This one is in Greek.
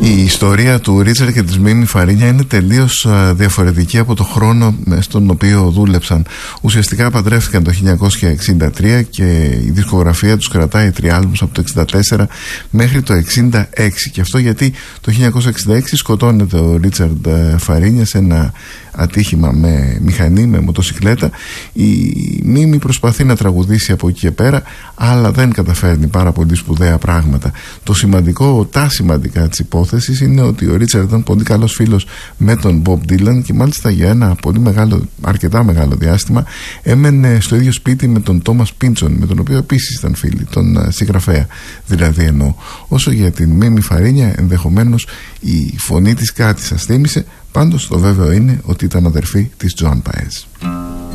Η ιστορία του Ρίτσαρντ και της Μίμη Φαρίνια είναι τελείως διαφορετική από το χρόνο στον οποίο δούλεψαν. Ουσιαστικά παντρεύτηκαν το 1963 και η δισκογραφία τους κρατάει 3 άλμπουμς από το 1964 μέχρι το 1966. Και αυτό γιατί το 1966 σκοτώνεται ο Ρίτσαρντ Φαρίνια σε ένα ατύχημα με μηχανή, με μοτοσικλέτα. Η Μίμη προσπαθεί να τραγουδήσει από εκεί και πέρα, αλλά δεν καταφέρνει πάρα πολύ σπουδαία πράγματα. Το σημαντικό, τα σημαντικά της υπόθεσης είναι ότι ο Ρίτσαρντ ήταν πολύ καλός φίλος με τον Μπομπ Ντίλαν και μάλιστα για ένα πολύ μεγάλο, αρκετά μεγάλο διάστημα έμενε στο ίδιο σπίτι με τον Τόμας Πίντσον, με τον οποίο επίσης ήταν φίλοι, τον συγγραφέα δηλαδή εννοώ. Όσο για την Μίμη Φαρίνια, ενδεχομένως η φωνή της κάτι σας θύμισε. Πάντως το βέβαιο είναι ότι ήταν αδερφή της Τζοάν Παέζ.